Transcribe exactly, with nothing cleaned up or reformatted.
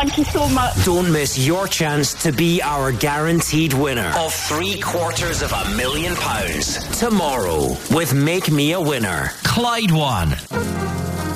Thank you so much. Don't miss your chance to be our guaranteed winner of three quarters of a million pounds tomorrow with Make Me a Winner. Clyde One.